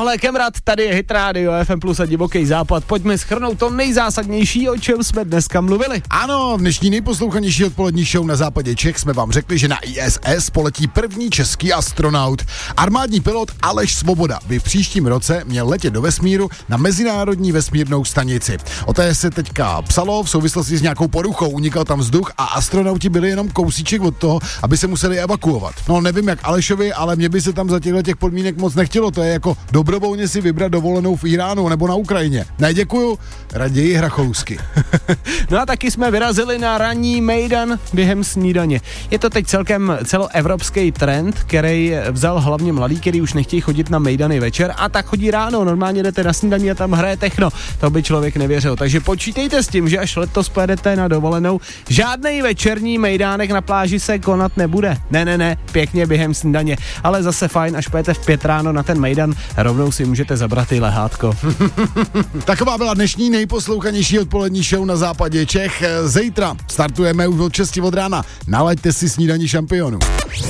Tohle Kemrat, tady je Hit Radio FM Plus a Divoký západ. Pojďme shrnout to nejzásadnější, o čem jsme dneska mluvili. Ano, v dnešní nejposlouchanější odpolední show na západě Čech jsme vám řekli, že na ISS poletí první český astronaut. Armádní pilot Aleš Svoboda by v příštím roce měl letět do vesmíru na Mezinárodní vesmírnou stanici. O té se teďka psalo v souvislosti s nějakou poruchou, unikal tam vzduch a astronauti byli jenom kousíček od toho, aby se museli evakuovat. No nevím jak Alešovi, ale mě by se tam za těch podmínek moc nechtělo, to je jako dobrovolně si vybrat dovolenou v Iránu nebo na Ukrajině. Ne, děkuju, raději Hracholousky. No a taky jsme vyrazili na ranní mejdan během snídaně. Je to teď celkem celoevropský trend, který vzal hlavně mladí, který už nechtějí chodit na mejdany večer a tak chodí ráno. Normálně jdete na snídaní a tam hraje techno. To by člověk nevěřil. Takže počítejte s tím, že až letos pojedete na dovolenou, žádnej večerní mejdánek na pláži se konat nebude. Ne, pěkně během snídaně. Ale zase fajn, až pojete v 5 ráno na ten mejdan, rovnou si můžete zabrat i lehátko. Taková byla dnešní nejposlouchanější odpolední show na západě Čech. Zítra startujeme už od 6 od rána. Nalaďte si snídaní šampionů.